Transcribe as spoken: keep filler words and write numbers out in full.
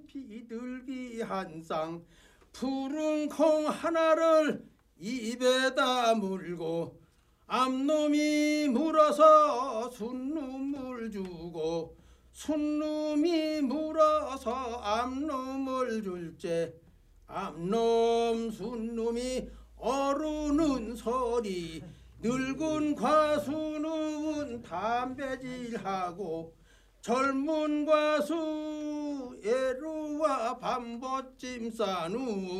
비둘기 한 쌍 푸른 콩 하나를 입에다 물고 암놈이 물어서 순놈을 주고 순놈이 물어서 암놈을 줄제 암놈 순놈이 어루는 소리 늙은 과수는 담배질하고 젊은 과수 애루와 밤보찜 싸누